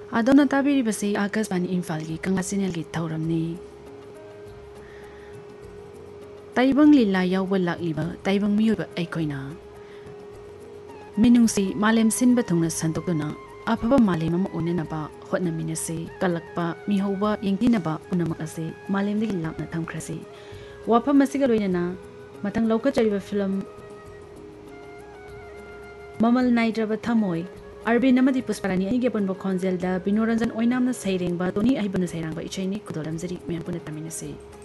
ꯑꯗꯣꯝꯅ ꯇꯥꯕꯤꯔꯤꯕꯁꯤ ꯑꯥꯀꯥꯁꯕꯥꯅꯤ ꯏꯝꯐꯥꯜꯒꯤ ꯀꯪꯂꯥ ꯆꯦꯅꯦꯜꯒꯤ ꯊꯧꯔꯝꯅꯤ꯫ ꯇꯥꯏꯕꯪ ꯂꯤꯂꯥ ꯌꯥꯎꯕ ꯂꯥꯛꯂꯤꯕ ꯇꯥꯏꯕꯪ ꯃꯤꯑꯣꯏꯕ ꯑꯩꯈꯣꯏꯅ ꯃꯤꯅꯨꯡꯁꯤ ꯃꯥꯂꯦꯝ ꯁꯤꯟꯕ ꯊꯨꯡꯅ ꯁꯟꯗꯣꯛꯇꯨꯅ ꯑꯐꯕ ꯃꯥꯂꯦꯝ ꯑꯃ ꯑꯣꯏꯅꯅꯕ ꯍꯣꯠꯅꯃꯤꯟꯅꯁꯤ꯫ ꯀꯜꯂꯛꯄ, ꯃꯤꯍꯧꯕ, ꯌꯦꯡꯊꯤꯅꯕ ꯄꯨꯝꯅꯃꯛ ꯑꯁꯤ ꯃꯥꯂꯦꯝꯗꯒꯤ ꯂꯥꯞꯅ ꯊꯝꯈ꯭ꯔꯁꯤ꯫ ꯋꯥꯐꯝ ꯑꯁꯤꯒ ꯂꯣꯏꯅꯅ ꯃꯊꯪ ꯂꯧꯈꯠꯆꯔꯤꯕ ꯐꯤꯂꯝ ꯃꯃꯜ ꯅꯥꯏꯗ꯭ꯔꯕ ꯊꯃꯣꯏ, ꯑꯔꯕꯤꯟ ꯑꯃꯗꯤ ꯄꯨꯁꯄꯥꯔꯥꯅꯤ ꯑꯅꯤꯒꯤ ꯑꯄꯨꯟꯕ ꯈꯣꯟꯖꯦꯜꯗ ꯕꯤꯅꯣ ꯔꯟꯖꯟ ꯑꯣꯏꯅꯥꯝꯅ ꯁꯩꯔꯦꯡꯕ, ꯇꯣꯅꯤ ꯑꯍꯤꯕꯅ ꯁꯩꯔꯥꯡꯕ ꯏꯁꯩꯅꯤ꯫ ꯈꯨꯗꯣꯜ ꯂꯝꯖꯔꯤ, ꯃꯌꯥꯝ ꯄꯨꯟꯅ ꯇꯥꯃꯤꯟꯅꯁꯤ꯫